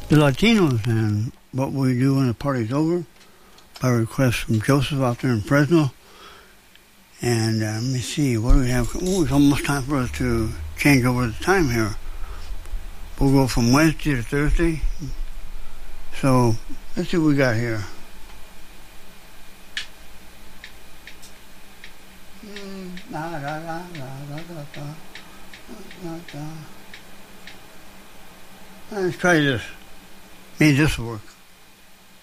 The Latinos and what we do when the party's over, by request from Joseph out there in Fresno. And let me see, what do we have? Oh, it's almost time for us to change over the time here. We'll go from Wednesday to Thursday. So let's see what we got here. Let's try this. Maybe this will work.